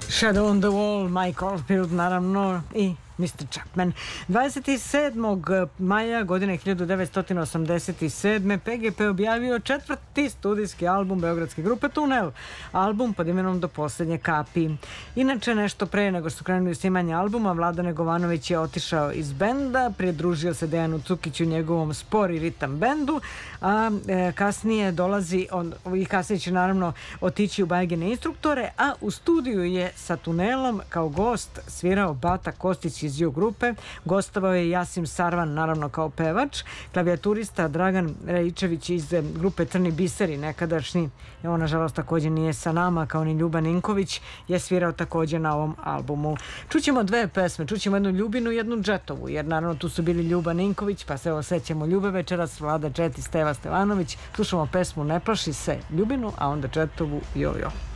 Shadow on the Wall, Mike Oldfield, naravno, i Mr. Chapman. 27. maja godine 1987. PGP objavio četvrti studijski album beogradske grupe Tunel, album pod imenom Do poslednje kapi. Inače, nešto pre nego što krenuli snimanje albuma, Vlada Negovanović je otišao iz benda, pridružio se Dejanu Cukiću njegovom Spor i ritam bendu, a kasnije dolazi, i kasnije će naravno otići u Bajgene instruktore, a u studiju je sa Tunelom kao gost svirao Bata Kostić iz Ju grupe, gostovao je Jasim Sarvan, naravno kao pevač, klavijaturista Dragan Rajičević iz grupe Crni biseri, nekadašnji, on nažalost također nije sa nama, kao ni Ljuba Ninković, je svirao također na ovom albumu. Čućemo dve pesme, čućemo jednu Ljubinu i jednu Džetovu, jer naravno tu su bili Ljuba Ninković, pa se osjećamo Ljube večeras, Vlada Džet i Steva Stevanović, slušamo pesmu Ne plaši se Ljubinu, a onda Džetovu Jojo.